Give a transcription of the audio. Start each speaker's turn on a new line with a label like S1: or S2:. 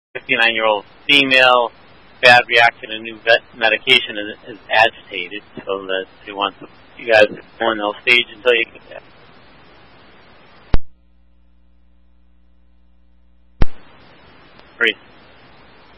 S1: 59-year-old female, bad reaction to new medication, and is agitated, so that she wants you guys to go on they'll stage until you get that.